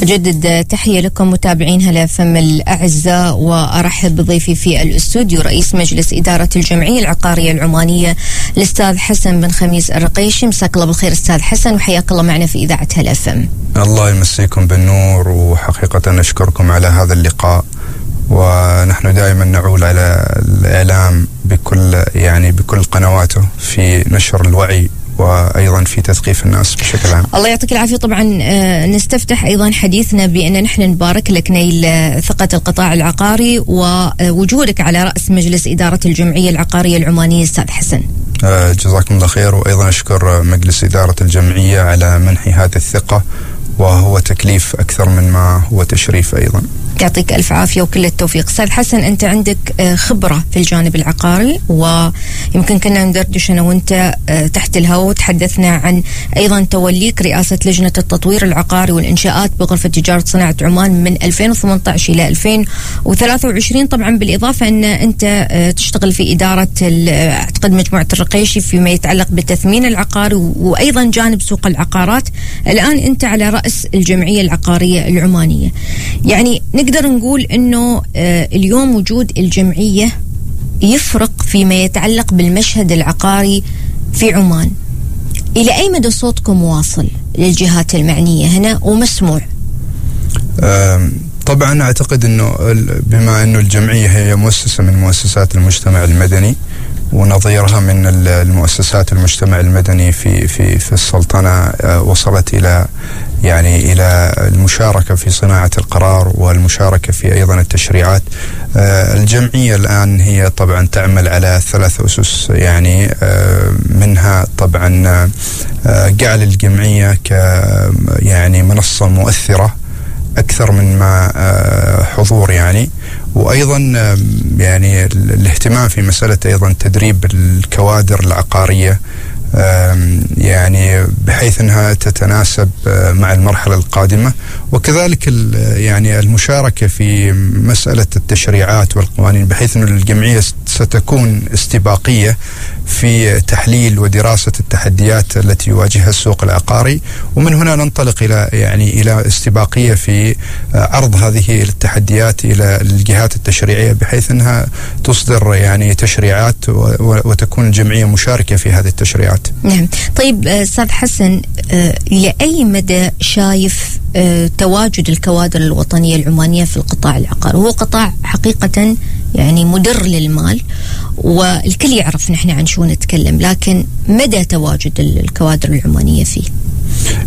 أجدد تحية لكم متابعين هلا فم الأعزاء، وأرحب بضيفي في الاستوديو رئيس مجلس إدارة الجمعية العقارية العمانية الأستاذ حسن بن خميس الرقيشي. مساك الله بالخير أستاذ حسن، وحياك الله معنا في إذاعة هلا فم. الله يمسيكم بالنور، وحقيقة نشكركم على هذا اللقاء، ونحن دائما نعول على الإعلام بكل قنواته في نشر الوعي وأيضا في تثقيف الناس بشكل عام. الله يعطيك العافية. طبعا نستفتح أيضا حديثنا بأن نحن نبارك لك نيل ثقة القطاع العقاري ووجودك على رأس مجلس إدارة الجمعية العقارية العمانية أستاذ حسن. جزاكم الله خير، وأيضا أشكر مجلس إدارة الجمعية على منحي هذه الثقة، وهو تكليف أكثر من ما هو تشريف أيضا. يعطيك ألف عافية وكل التوفيق. أستاذ حسن، أنت عندك خبرة في الجانب العقاري، ويمكن كنا ندردش أنا وأنت تحت الهواء وتحدثنا عن أيضا توليك رئاسة لجنة التطوير العقاري والإنشاءات بغرفة تجارة صناعة عمان من 2018 إلى 2023، طبعا بالإضافة أن أنت تشتغل في إدارة أعتقد مجموعة الرقيشي فيما يتعلق بالتثمين العقاري وأيضا جانب سوق العقارات. الآن أنت على رأس الجمعية العقارية العمانية، يعني نقدر نقول أنه اليوم وجود الجمعية يفرق فيما يتعلق بالمشهد العقاري في عمان. إلى أي مدى صوتكم واصل للجهات المعنية هنا ومسموع؟ طبعا أعتقد أنه بما أنه الجمعية هي مؤسسة من مؤسسات المجتمع المدني، ونظيرها من المؤسسات المجتمع المدني في السلطنة وصلت إلى المشاركة في صناعة القرار والمشاركة في أيضا التشريعات. الجمعية الآن هي طبعا تعمل على 3 أسس، منها طبعا جعل الجمعية منصة مؤثرة أكثر من ما حضور، وأيضا الاهتمام في مسألة أيضا تدريب الكوادر العقارية، بحيث أنها تتناسب مع المرحلة القادمة، وكذلك المشاركة في مسألة التشريعات والقوانين، بحيث أن الجمعية ستكون استباقية في تحليل ودراسة التحديات التي يواجهها السوق العقاري، ومن هنا ننطلق إلى استباقية في عرض هذه التحديات إلى الجهات التشريعية، بحيث أنها تصدر تشريعات وتكون الجمعية مشاركة في هذه التشريعات. نعم. طيب أستاذ حسن، إلى أي مدى شايف تواجد الكوادر الوطنية العمانية في القطاع العقاري؟ هو قطاع حقيقة مدر للمال، والكل يعرف نحن عن شو نتكلم، لكن مدى تواجد الكوادر العمانية فيه؟